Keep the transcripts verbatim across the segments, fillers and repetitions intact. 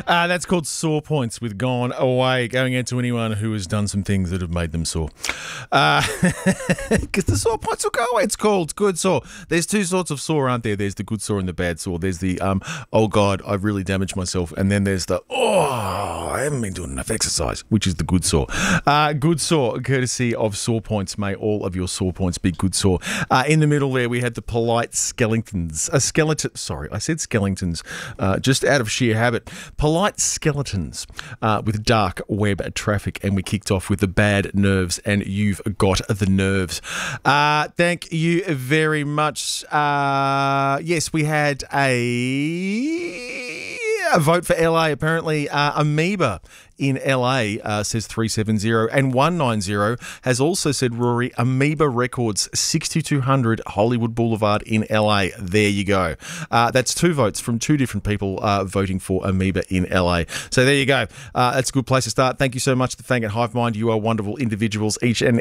Uh, that's called Sore Points with Gone Away, going out to anyone who has done some things that have made them sore. Because uh, the sore points will go away. It's called good sore. There's two sorts of sore, aren't there? There's the good sore and the bad sore. There's the, um, oh, God, I've really damaged myself. And then there's the, oh, I haven't been doing enough exercise, which is the good sore. Uh, good sore, courtesy of Sore Points. May all of your sore points be good sore. Uh, in the middle there, we had the polite skeletons. A skeleton, sorry, I said skeletons, uh, just out of sheer habit. Polite skeletons uh, with dark web traffic. And we kicked off with the bad nerves, and you've got the nerves. Uh, thank you very much. Uh, yes, we had a, a vote for L A. Apparently, uh, Amoeba in L A uh, says three seven zero, and one nine zero has also said, Rory, Amoeba Records, sixty-two hundred Hollywood Boulevard in L A. There you go. Uh, that's two votes from two different people uh, voting for Amoeba in L A. So there you go. Uh, that's a good place to start. Thank you so much to Fang at Hive Mind. You are wonderful individuals, each and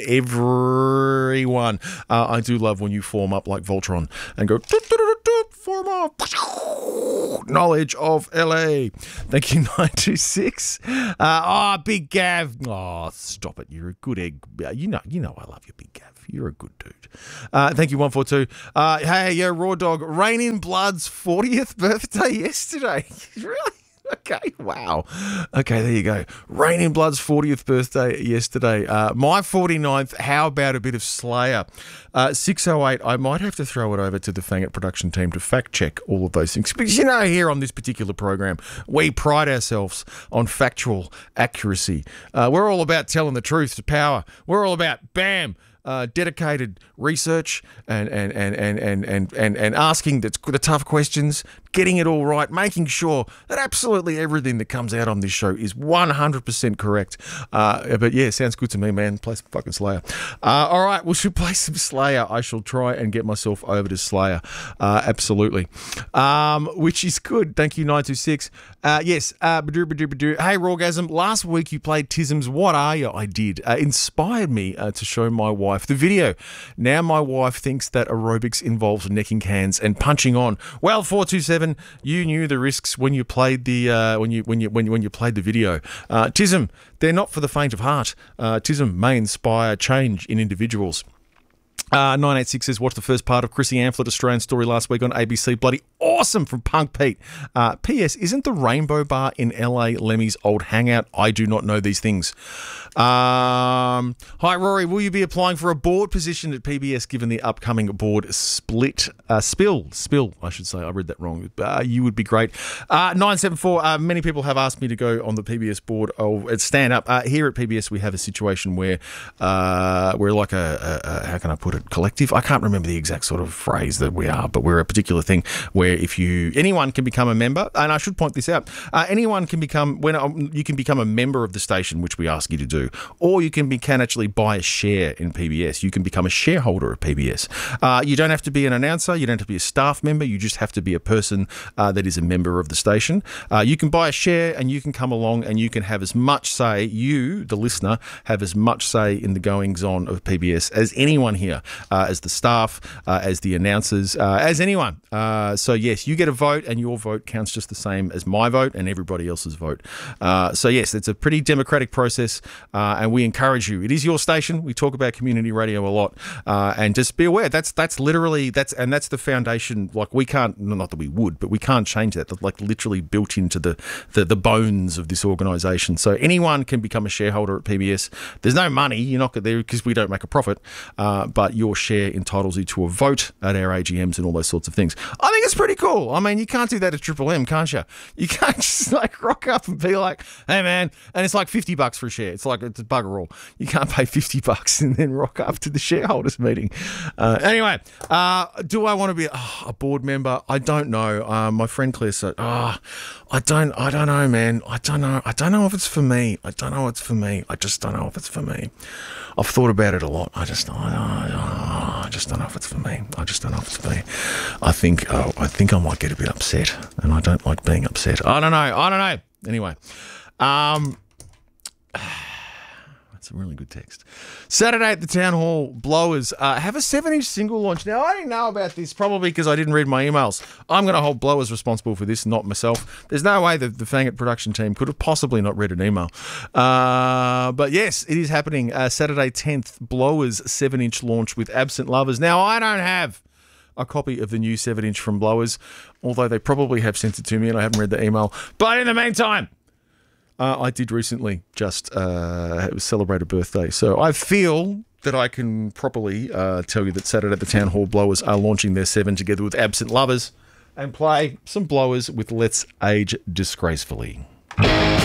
every one. Uh, I do love when you form up like Voltron and go, form up, knowledge of L A. Thank you, nine two six. Uh, oh, Big Gav. Oh, stop it. You're a good egg. You know, you know I love you, Big Gav. You're a good dude. Uh, thank you, one four two. Uh, hey, yeah, Raw Dog. Rain in Blood's fortieth birthday yesterday. Really? Okay, wow. Okay, there you go. Rain in Blood's fortieth birthday yesterday. Uh, my forty-ninth, how about a bit of Slayer? Uh, six oh eight, I might have to throw it over to the Fang It production team to fact check all of those things. Because, you know, here on this particular program, we pride ourselves on factual accuracy. Uh, we're all about telling the truth to power. We're all about, bam, Uh, dedicated research and and and and and and and, and asking the, the tough questions, getting it all right, making sure that absolutely everything that comes out on this show is one hundred percent correct. Uh, but yeah, sounds good to me, man. Play some fucking Slayer. Uh, all right, we should play some Slayer. I shall try and get myself over to Slayer. Uh, absolutely. Um, which is good. Thank you, nine two six. Uh, yes, uh, badoo, badoo, badoo. Hey, Rawgasm, last week you played Tism's What Are You? I did. Uh, inspired me uh, to show my wife the video. Now my wife thinks that aerobics involves necking hands and punching on. Well, four two seven, you knew the risks when you played the uh, when you when you when you, when you played the video. Uh, Tism, they're not for the faint of heart. Uh, Tism may inspire change in individuals. Uh, nine eight six says, watch the first part of Chrissy Amphlett Australian Story last week on A B C. Bloody awesome from Punk Pete. Uh, P S. Isn't the Rainbow Bar in L A Lemmy's old hangout? I do not know these things. Um, hi, Rory. Will you be applying for a board position at P B S given the upcoming board split? Uh, spill. Spill, I should say. I read that wrong. Uh, you would be great. Uh, nine seven four. Uh, many people have asked me to go on the P B S board. Oh, stand up. Uh, here at P B S, we have a situation where uh, we're like a, a, a, how can I put it? Collective. I can't remember the exact sort of phrase that we are, but we're a particular thing where if you, anyone can become a member, and I should point this out, uh, anyone can become, when um, you can become a member of the station, which we ask you to do, or you can be, can actually buy a share in P B S. You can become a shareholder of P B S. Uh, you don't have to be an announcer, you don't have to be a staff member, you just have to be a person uh, that is a member of the station. Uh, you can buy a share and you can come along and you can have as much say, you, the listener, have as much say in the goings on of P B S as anyone here. Uh, as the staff, uh, as the announcers, uh, as anyone. Uh, so, yes, you get a vote and your vote counts just the same as my vote and everybody else's vote. Uh, so, yes, it's a pretty democratic process uh, and we encourage you. It is your station. We talk about community radio a lot uh, and just be aware. That's that's literally, that's and that's the foundation. Like, we can't, not that we would, but we can't change that. That's like literally built into the, the, the bones of this organisation. So, anyone can become a shareholder at P B S. There's no money. You're not there because we don't make a profit, uh, but your share entitles you to a vote at our A G Ms and all those sorts of things. I think it's pretty cool. I mean, you can't do that at Triple M, can't you? You can't just like rock up and be like, hey man, and it's like fifty bucks for a share. It's like, it's a bugger all. You can't pay fifty bucks and then rock up to the shareholders meeting. Uh, anyway, uh, do I want to be oh, a board member? I don't know. Uh, my friend Claire said, oh, I don't, I don't know, man. I don't know. I don't know if it's for me. I don't know if it's for me. I just don't know if it's for me. I've thought about it a lot. I just, I, I, I just don't know if it's for me. I just don't know if it's for me. I think, oh, I think I might get a bit upset, and I don't like being upset. I don't know. I don't know. Anyway, um, let's It's a really good text. Saturday at the Town Hall, Blowers uh, have a seven-inch single launch. Now, I didn't know about this, probably because I didn't read my emails. I'm going to hold Blowers responsible for this, not myself. There's no way that the Fang It production team could have possibly not read an email. Uh, but yes, it is happening. Uh, Saturday tenth, Blowers seven-inch launch with Absent Lovers. Now, I don't have a copy of the new seven-inch from Blowers, although they probably have sent it to me and I haven't read the email. But in the meantime, Uh, I did recently just uh, celebrate a birthday, so I feel that I can properly uh, tell you that Saturday at the Town Hall, Blowers are launching their seven together with Absent Lovers and play some Blowers with Let's Age Disgracefully.